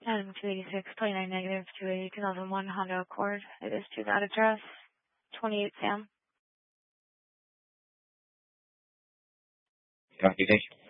Item 286, 29 negative 280 2001 Honda Accord. It is to that address, 28 Sam. Copy, thank you.